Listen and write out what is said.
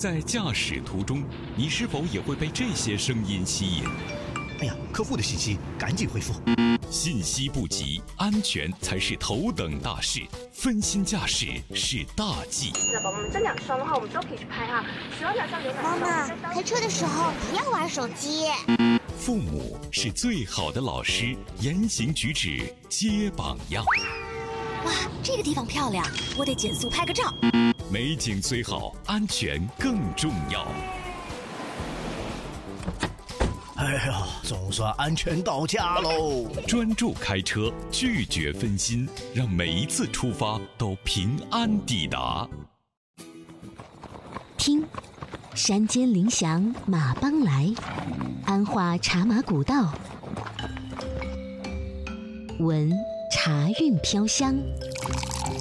在驾驶途中，你是否也会被这些声音吸引？ 哎呀，客户的信息赶紧回复。 信息不急，安全才是头等大事，分心驾驶是大忌。 那宝宝们这2双的话，我们都可以去拍哈。希望两双有妈妈，开车的时候不要玩手机。 父母是最好的老师，言行举止皆榜样。 哇，这个地方漂亮，我得减速拍个照。 美景虽好，安全更重要。 哎呀，总算安全到家喽！ 专注开车，拒绝分心，让每一次出发都平安抵达。 听，山间铃响马帮来，安化茶马古道。闻，茶韵飘香。